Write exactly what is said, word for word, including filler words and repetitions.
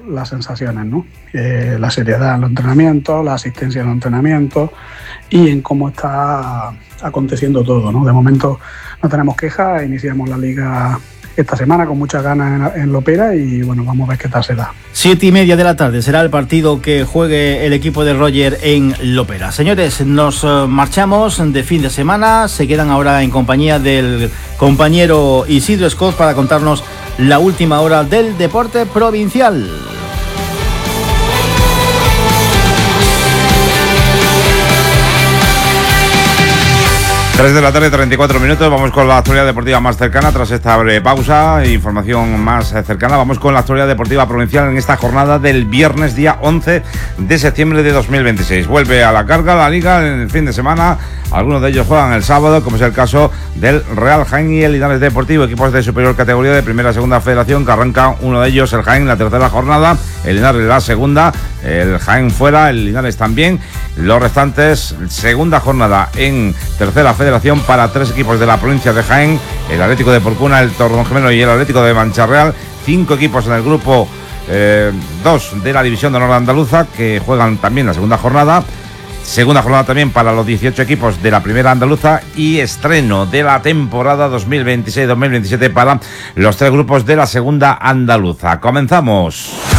las sensaciones, ¿no? Eh, la seriedad en los entrenamientos, la asistencia en los entrenamientos y en cómo está aconteciendo todo, ¿no? De momento no tenemos quejas, iniciamos la liga esta semana con muchas ganas en, en Lopera y bueno, vamos a ver qué tal se da. Siete y media de la tarde será el partido que juegue el equipo de Roger en Lopera. Señores, nos marchamos de fin de semana, se quedan ahora en compañía del compañero Isidro Scott para contarnos la última hora del deporte provincial. tres de la tarde, treinta y cuatro minutos. Vamos con la actualidad deportiva más cercana. Tras esta breve pausa, información más cercana, vamos con la actualidad deportiva provincial en esta jornada del viernes, día once de septiembre de dos mil veintiséis. Vuelve a la carga la liga en el fin de semana. Algunos de ellos juegan el sábado, como es el caso del Real Jaén y el Linares Deportivo, equipos de superior categoría de primera y segunda federación, que arranca uno de ellos, el Jaén, la tercera jornada, el Linares la segunda, el Jaén fuera, el Linares también. Los restantes, segunda jornada en tercera federación para tres equipos de la provincia de Jaén, el Atlético de Porcuna, el Torredonjimeno y el Atlético de Mancharreal. Cinco equipos en el grupo eh, dos de la división de honor andaluza que juegan también la segunda jornada. Segunda jornada también para los dieciocho equipos de la primera andaluza y estreno de la temporada dos mil veintiséis dos mil veintisiete para los tres grupos de la segunda andaluza. Comenzamos.